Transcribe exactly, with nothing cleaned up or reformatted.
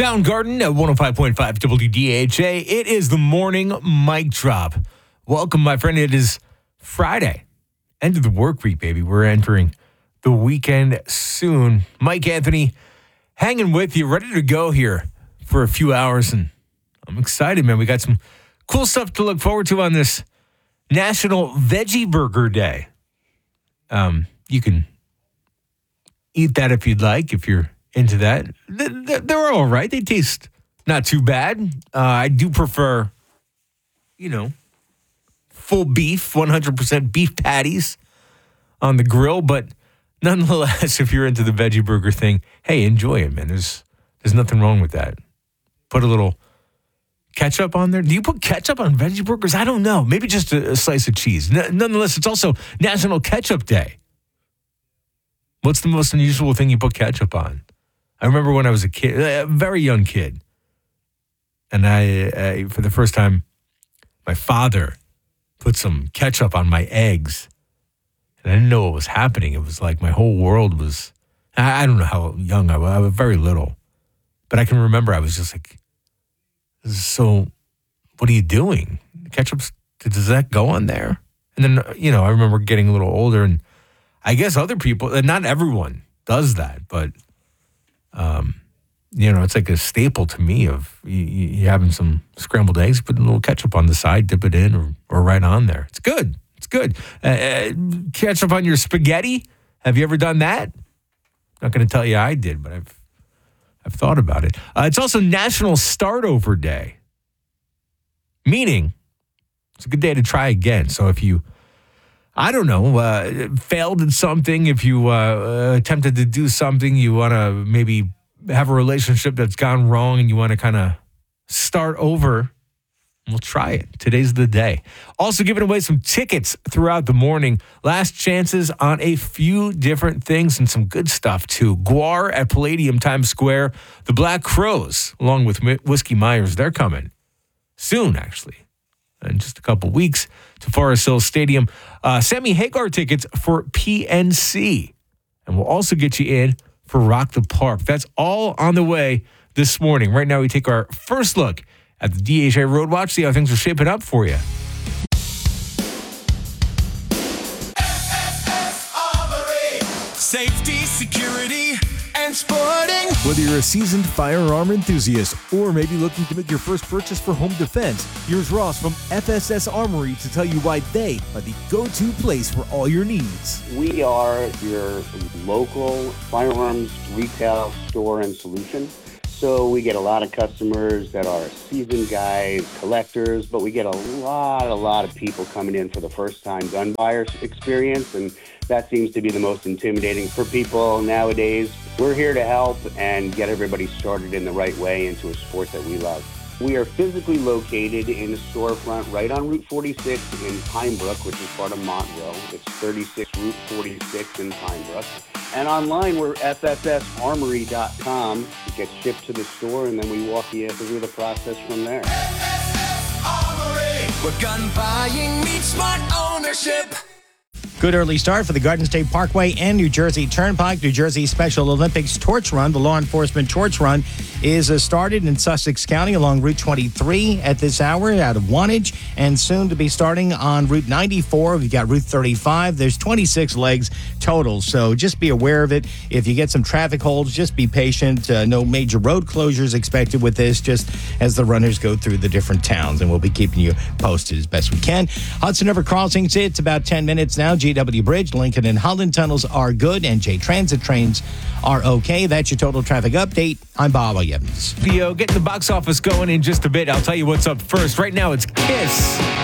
Soundgarden at one oh five point five W D H A. It is the morning mic drop. Welcome, my friend. It is Friday, end of the work week, baby. We're entering the weekend soon. Mike Anthony hanging with you, ready to go here for a few hours. And I'm excited, man. We got some cool stuff to look forward to on this National Veggie Burger Day. Um, you can eat that if you'd like, if you're into that. They're all right. They taste not too bad. Uh, I do prefer, you know, full beef, one hundred percent beef patties on the grill. But nonetheless, if you're into the veggie burger thing, hey, enjoy it, man. There's there's nothing wrong with that. Put a little ketchup on there. Do you put ketchup on veggie burgers? I don't know. Maybe just a, a slice of cheese. N- nonetheless, it's also National Ketchup Day. What's the most unusual thing you put ketchup on? I remember when I was a kid, a very young kid, and I, I, for the first time, my father put some ketchup on my eggs, and I didn't know what was happening. It was like my whole world was, I, I don't know how young I was. I was very little, but I can remember I was just like, so what are you doing? Ketchup, does that go on there? And then, you know, I remember getting a little older, and I guess other people, not everyone does that, but Um, you know, it's like a staple to me of you, you having some scrambled eggs, put a little ketchup on the side, dip it in, or, or right on there. It's good. It's good. Uh, uh, ketchup on your spaghetti. Have you ever done that? Not going to tell you I did, but I've I've thought about it. Uh, it's also National Start Over Day, meaning it's a good day to try again. So if you, I don't know, uh, failed at something, if you uh, attempted to do something, you want to maybe have a relationship that's gone wrong and you want to kind of start over, we'll try it. Today's the day. Also giving away some tickets throughout the morning. Last chances on a few different things and some good stuff too. Guar at Palladium Times Square. The Black Crowes, along with Whiskey Myers, they're coming soon, actually. In just a couple weeks to Forest Hills Stadium. Uh, Sammy Hagar tickets for P N C. And we'll also get you in for Rock the Park. That's all on the way this morning. Right now, we take our first look at the D H A Road Watch, see how things are shaping up for you. Safety, security, and sporting. Whether you're a seasoned firearm enthusiast or maybe looking to make your first purchase for home defense, here's Ross from F S S Armory to tell you why they are the go-to place for all your needs. We are your local firearms retail store and solution. So we get a lot of customers that are seasoned guys, collectors, but we get a lot, a lot of people coming in for the first time gun buyer experience, and that seems to be the most intimidating for people nowadays. We're here to help and get everybody started in the right way into a sport that we love. We are physically located in a storefront right on Route forty-six in Pine Brook, which is part of Montville. It's thirty-six Route forty-six in Pine Brook. And online, we're F S S armory dot com. It gets shipped to the store, and then we walk you through the process from there. F S S Armory, where gun buying meets smart ownership. Good early start for the Garden State Parkway and New Jersey Turnpike. New Jersey Special Olympics Torch Run, the law enforcement torch run, is uh, started in Sussex County along Route twenty-three at this hour out of Wantage, and soon to be starting on Route ninety-four. We've got Route thirty-five. There's twenty-six legs total, so just be aware of it. If you get some traffic holds, just be patient. Uh, no major road closures expected with this, just as the runners go through the different towns, and we'll be keeping you posted as best we can. Hudson River Crossings, it's about ten minutes now. G W Bridge, Lincoln and Holland tunnels are good, and J Transit trains are okay. That's your total traffic update. I'm Bob Evans. Theo, getting the box office going in just a bit. I'll tell you what's up first. Right now, it's Kiss